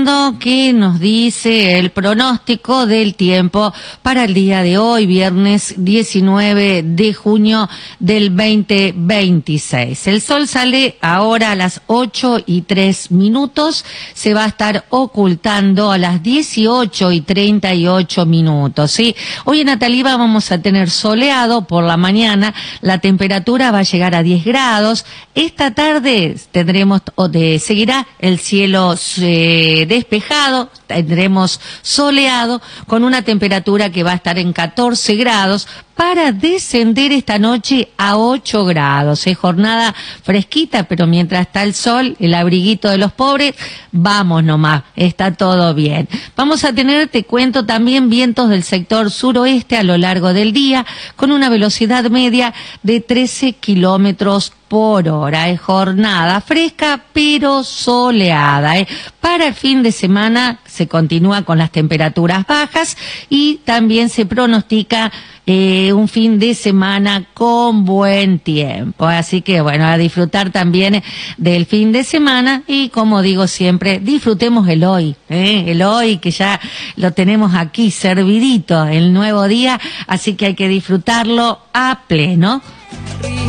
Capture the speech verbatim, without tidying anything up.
Que nos dice el pronóstico del tiempo para el día de hoy, viernes diecinueve de junio del veinte veintiséis. El sol sale ahora a las ocho y tres minutos, se va a estar ocultando a las dieciocho y treinta y ocho minutos, ¿sí? Hoy en Ataliba vamos a tener soleado por la mañana, la temperatura va a llegar a diez grados. Esta tarde tendremos, o de, seguirá el cielo eh, despejado, tendremos soleado con una temperatura que va a estar en catorce grados para descender esta noche a ocho grados. Es jornada fresquita, pero mientras está el sol, el abriguito de los pobres, vamos nomás, está todo bien. Vamos a tener, te cuento también, vientos del sector suroeste a lo largo del día con una velocidad media de trece kilómetros por hora. Es jornada fresca pero soleada, ¿eh? Para el fin de semana se continúa con las temperaturas bajas y también se pronostica eh, un fin de semana con buen tiempo. Así que bueno, a disfrutar también del fin de semana y, como digo siempre, disfrutemos el hoy, ¿eh? El hoy que ya lo tenemos aquí servidito, el nuevo día, así que hay que disfrutarlo a pleno.